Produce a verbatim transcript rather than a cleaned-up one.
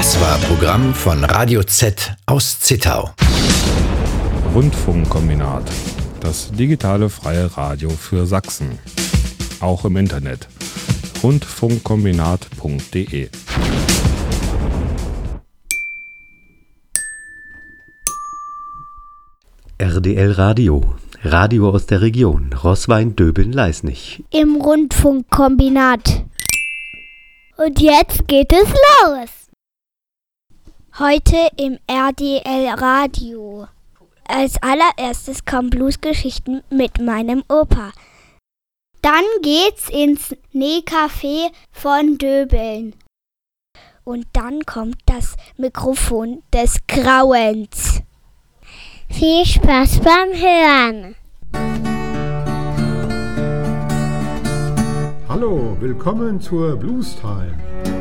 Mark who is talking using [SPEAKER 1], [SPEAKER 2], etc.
[SPEAKER 1] Das war Programm von Radio Z aus Zittau.
[SPEAKER 2] Rundfunkkombinat. Das digitale freie Radio für Sachsen. Auch im Internet. rundfunkkombinat punkt de.
[SPEAKER 3] R D L Radio. Radio aus der Region. Roßwein-Döbeln-Leisnig.
[SPEAKER 4] Im Rundfunkkombinat. Und jetzt geht es los. Heute im R D L Radio. Als allererstes kommen Bluesgeschichten mit meinem Opa. Dann geht's ins Nähcafé von Döbeln. Und dann kommt das Mikrofon des Grauens. Viel Spaß beim Hören.
[SPEAKER 5] Hallo, willkommen zur Blues Time.